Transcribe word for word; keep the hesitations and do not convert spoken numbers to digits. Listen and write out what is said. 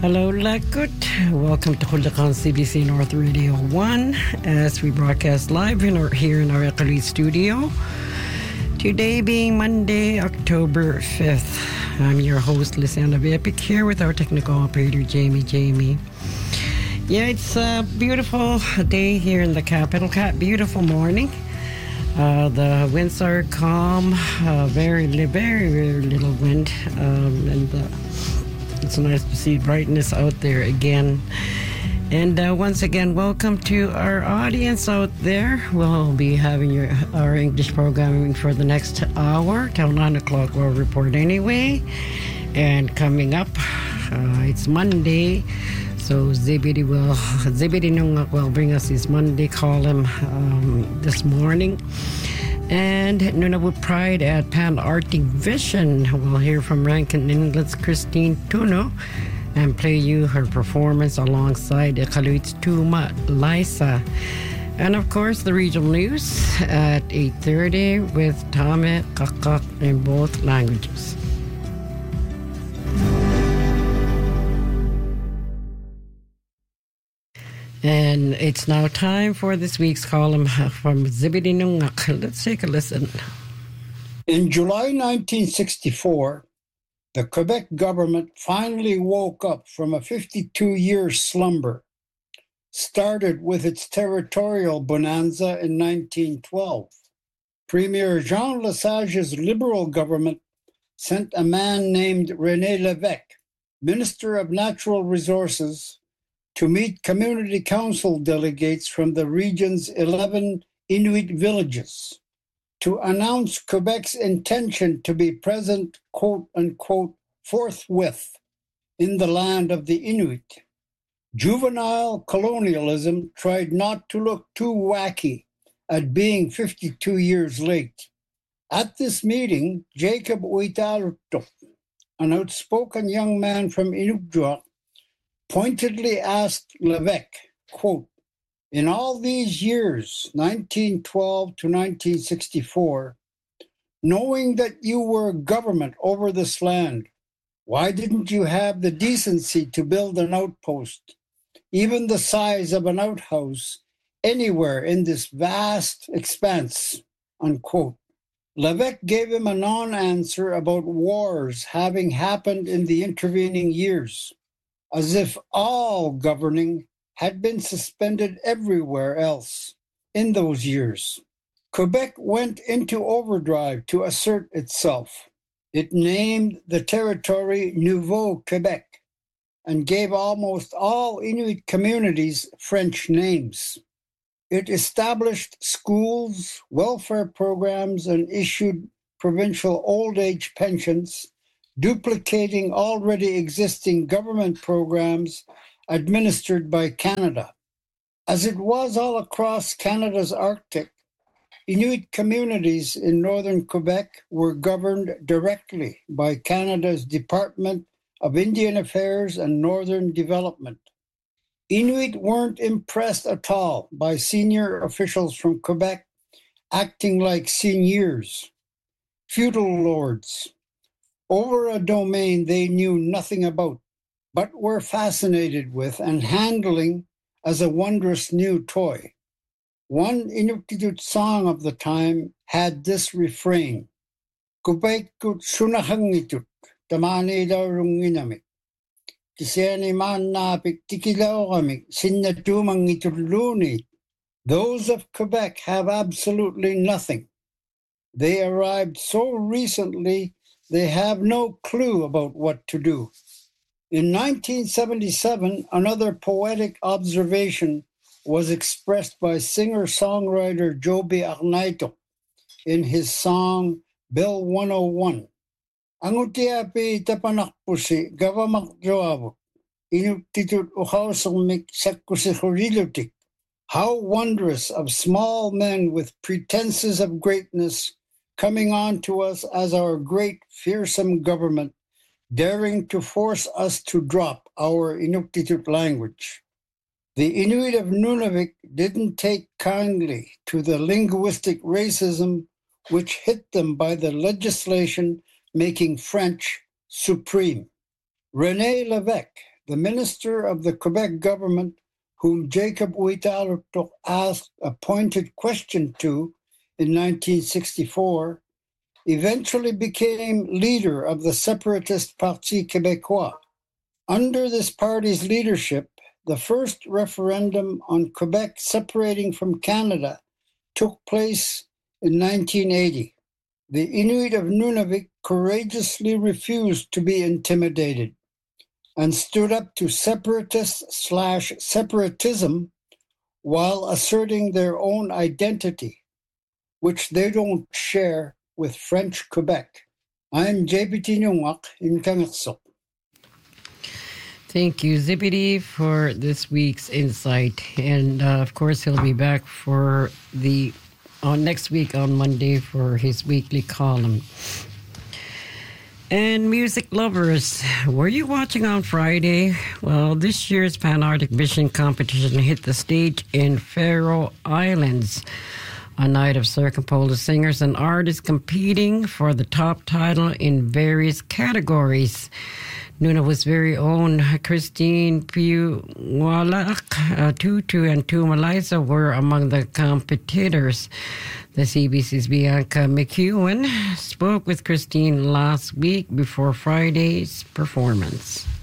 Hello, Lakut. Welcome to Hulakan C B C North Radio one as we broadcast live in our, here in our Iqaluit studio. Today being Monday, October fifth. I'm your host, Lysandra Vepik, here with our technical operator, Jamie Jamie. Yeah, it's a beautiful day here in the capital. Beautiful morning. Uh, the winds are calm, uh, very, very, very little wind, um, and uh, it's nice to see brightness out there again. And uh, once again, welcome to our audience out there. We'll be having your, our English programming for the next hour, till nine o'clock we'll report anyway. And coming up, uh, it's Monday, so Zebedee will, Zebedee Nungak will bring us his Monday column um, this morning. And Nunavut Pride at Pan Arctic Vision. We'll hear from Rankin England's Christine Tuno and play you her performance alongside Iqaluit's Tuma Lysa. And of course, the regional news at eight thirty with Tame Kakak in both languages. And it's now time for this week's column from Zebedee Nungak. Let's take a listen. In July nineteen sixty-four, the Quebec government finally woke up from a fifty-two-year slumber, started with its territorial bonanza in nineteen twelve. Premier Jean Lesage's Liberal government sent a man named René Lévesque, Minister of Natural Resources, to meet community council delegates from the region's eleven Inuit villages to announce Quebec's intention to be present, quote unquote, forthwith in the land of the Inuit. Juvenile colonialism tried not to look too wacky at being fifty-two years late. At this meeting, Jacob Uitalto, an outspoken young man from Inukjuak, pointedly asked Lévesque, quote, in all these years, nineteen twelve to nineteen sixty-four, knowing that you were government over this land, why didn't you have the decency to build an outpost, even the size of an outhouse, anywhere in this vast expanse, unquote. Lévesque gave him a non-answer about wars having happened in the intervening years, as if all governing had been suspended everywhere else in those years. Quebec went into overdrive to assert itself. It named the territory Nouveau Québec and gave almost all Inuit communities French names. It established schools, welfare programs, and issued provincial old age pensions, duplicating already existing government programs administered by Canada. As it was all across Canada's Arctic, Inuit communities in northern Quebec were governed directly by Canada's Department of Indian Affairs and Northern Development. Inuit weren't impressed at all by senior officials from Quebec acting like seigneurs, feudal lords, over a domain they knew nothing about, but were fascinated with and handling as a wondrous new toy. One Inuktitut song of the time had this refrain, Kubaikut sunahangitut, tamani darunginamik, kiseni man napik tikilaogamik, sinnatumangitut luni. Those of Quebec have absolutely nothing. They arrived so recently they have no clue about what to do. In nineteen seventy-seven, another poetic observation was expressed by singer-songwriter Joby Arnaito in his song Bill one oh one. Angutiapi tapanakpusi gavamak joabuk, inuktitut uhausumik sakkusihurilutik. How wondrous of small men with pretenses of greatness coming on to us as our great fearsome government, daring to force us to drop our Inuktitut language. The Inuit of Nunavik didn't take kindly to the linguistic racism which hit them by the legislation making French supreme. René Lévesque, the minister of the Quebec government, whom Jacob Ouittala asked a pointed question to in nineteen sixty-four, eventually became leader of the separatist Parti Québécois. Under this party's leadership, the first referendum on Quebec separating from Canada took place in nineteen eighty. The Inuit of Nunavik courageously refused to be intimidated and stood up to separatist slash separatism while asserting their own identity, which they don't share with French Quebec. I'm J P T Nyongwak in Kangatsok. Thank you, Zippity, for this week's insight. And uh, of course, he'll be back for the on next week on Monday for his weekly column. And music lovers, were you watching on Friday? Well, this year's Pan Arctic Vision competition hit the stage in Faroe Islands. A night of circumpolar singers and artists competing for the top title in various categories. Nunavut's very own Christine Piuwalak, uh, Tutu, and Tumalisa were among the competitors. The C B C's Bianca McEwen spoke with Christine last week before Friday's performance.